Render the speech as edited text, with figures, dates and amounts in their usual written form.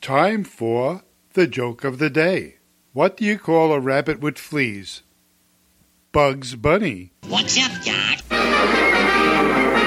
time for the joke of the day. What do you call a rabbit with fleas? Bugs Bunny. What's up, Doc?